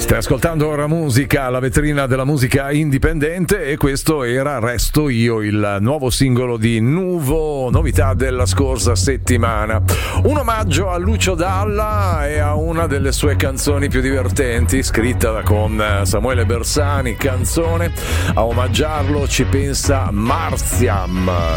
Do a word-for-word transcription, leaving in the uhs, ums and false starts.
Stai ascoltando ora musica, la vetrina della musica indipendente, e questo era Resto Io, il nuovo singolo di Nuvo, novità della scorsa settimana. Un omaggio a Lucio Dalla e a una delle sue canzoni più divertenti, scritta con Samuele Bersani, canzone. A omaggiarlo ci pensa Marziam.